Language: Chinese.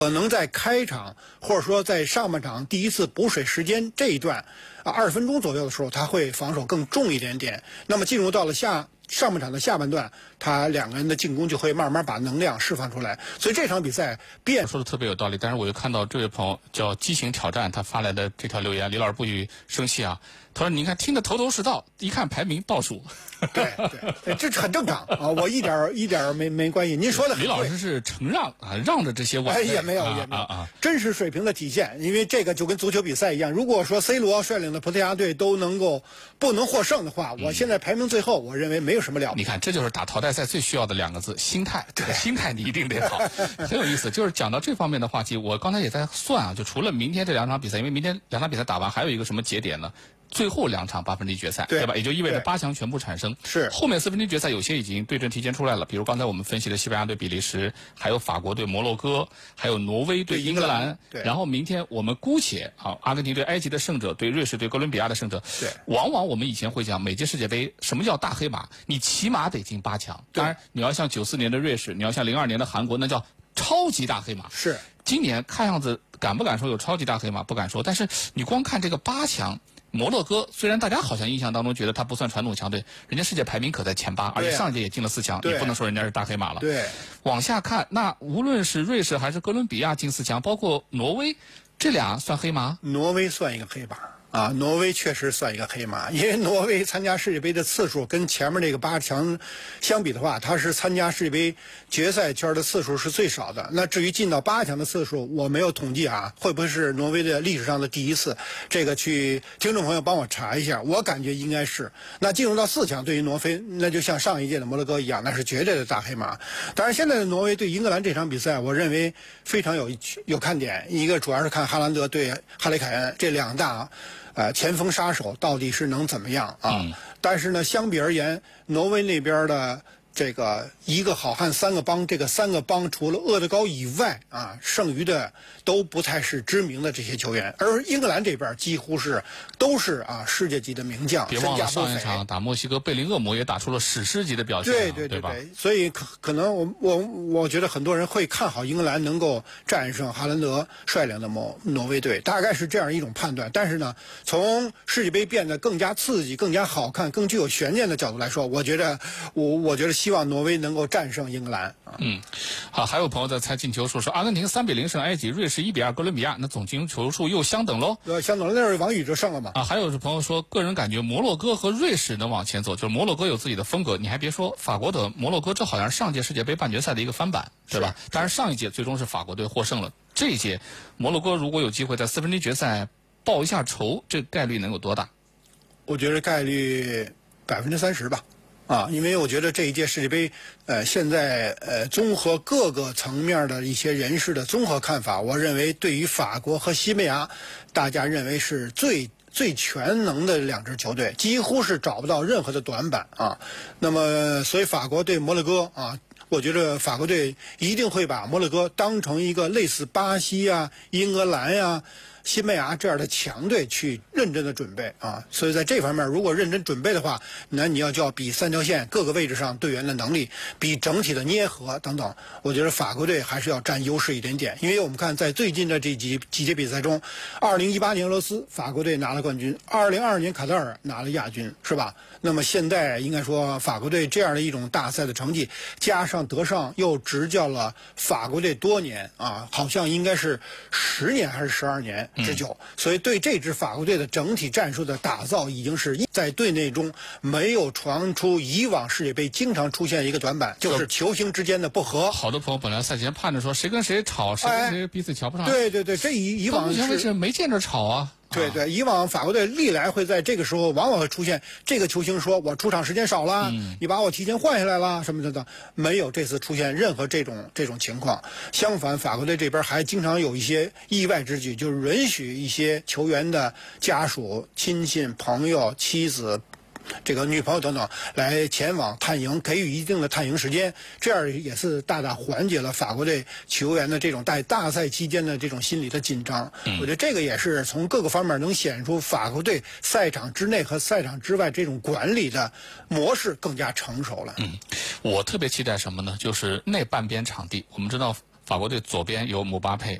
可能在开场或者说在上半场第一次补水时间这一段20分钟左右的时候，他会防守更重一点点。那么进入到了上半场的下半段，他两个人的进攻就会慢慢把能量释放出来。所以这场比赛说的特别有道理。但是我又看到这位朋友叫激情挑战，他发来的这条留言，李老师不许生气啊。他说：“您看，听得头头是道，一看排名倒数。” 对，这很正常啊，我一点没关系。您说的很对。 李老师是承让啊，让着这些晚辈。 也没有真实水平的体现。因为这个就跟足球比赛一样，如果说 C 罗率领的葡萄牙队都不能获胜的话，我现在排名最后，我认为没有什么了不起。 你看，这就是打淘汰赛最需要的2个字：心态。对，心态你一定得好。很有意思，就是讲到这方面的话题，我刚才也在算啊，就除了明天这2场比赛，因为明天2场比赛打完，还有一个什么节点呢？最后2场8分之一决赛，对吧？也就意味着8强全部产生。 是后面4分之一决赛有些已经对阵提前出来了，比如刚才我们分析的西班牙对比利时，还有法国对摩洛哥，还有挪威对英格兰。 对。 然后明天我们姑且阿根廷对埃及的胜者对瑞士对哥伦比亚的胜者。 对。 往往我们以前会讲每届世界杯什么叫大黑马？你起码得进8强。当然你要像94年的瑞士，你要像02年的韩国，那叫超级大黑马。 是。 今年看样子敢不敢说有超级大黑马？不敢说。但是你光看这个8强。摩洛哥虽然大家好像印象当中觉得他不算传统强队，人家世界排名可在前8，而且上一届也进了4强，你不能说人家是大黑马了。 对， 往下看，那无论是瑞士还是哥伦比亚进4强，包括挪威，这俩算黑马？ 挪威算一个黑马。挪威确实算一个黑马，因为挪威参加世界杯的次数跟前面那个8强相比的话，他是参加世界杯决赛圈的次数是最少的。那至于进到8强的次数，我没有统计会不会是挪威的历史上的第一次？这个去听众朋友帮我查一下，我感觉应该是。那进入到4强，对于挪威，那就像上一届的摩洛哥一样，那是绝对的大黑马。当然，现在的挪威对英格兰这场比赛，我认为非常有看点。一个主要是看哈兰德对哈雷凯恩这2大。前锋杀手到底是能怎么样啊？但是呢，相比而言，挪威那边的这个一个好汉3个帮，这个3个帮除了厄德高以外剩余的都不太是知名的这些球员，而英格兰这边几乎都是世界级的名将。 别忘了上一场打墨西哥，贝林厄姆也打出了史诗级的表现， 对吧？所以可能我觉得很多人会看好英格兰能够战胜哈兰德率领的挪威队，大概是这样一种判断。但是呢，从世界杯变得更加刺激、更加好看、更具有悬念的角度来说，我觉得希望挪威能够战胜英格兰。 好，还有朋友在猜进球数，说阿根廷3-0胜埃及，瑞士1-2哥伦比亚，那总进球数又相等喽？ 相等了，那是王宇就胜了嘛？ 还有是朋友说，个人感觉摩洛哥和瑞士能往前走，就是摩洛哥有自己的风格。你还别说，法国的摩洛哥这好像是上届世界杯半决赛的一个翻版，对吧？但是上一届最终是法国队获胜了，这一届摩洛哥如果有机会在4分之一决赛报一下仇，这概率能有多大？ 我觉得概率30%吧。因为我觉得这一届世界杯，现在综合各个层面的一些人士的综合看法，我认为对于法国和西班牙，大家认为是最全能的2支球队，几乎是找不到任何的短板那么，所以法国对摩洛哥我觉得法国队一定会把摩洛哥当成一个类似巴西英格兰西班牙这样的强队去认真的准备所以在这方面，如果认真准备的话，那你就要比3条线各个位置上队员的能力，比整体的捏合等等。我觉得法国队还是要占优势一点点，因为我们看在最近的这几届比赛中，2018年俄罗斯法国队拿了冠军，2022年卡塔尔拿了亚军，是吧？那么现在应该说法国队这样的一种大赛的成绩，加上德尚又执教了法国队多年好像应该是10年还是12年之久，所以对这支法国队的整体战术的打造，已经是在队内中没有传出以往世界杯经常出现一个短板，就是球星之间的不和。 好多朋友本来赛前盼着说谁跟谁吵，谁跟谁彼此瞧不上。 对，这以往目前为止没见着吵啊。 对，以往法国队历来会在这个时候往往会出现这个球星说我出场时间少了，你把我提前换下来了什么的，没有这次出现任何这种情况。相反，法国队这边还经常有一些意外之举，就是允许一些球员的家属、亲戚、朋友、妻子这个女朋友等等来前往探营，给予一定的探营时间，这样也是大大缓解了法国队球员的这种在大赛期间的这种心理的紧张。我觉得这个也是从各个方面能显示出法国队赛场之内和赛场之外这种管理的模式更加成熟了。 我特别期待什么呢？就是那半边场地，我们知道法国队左边有姆巴佩，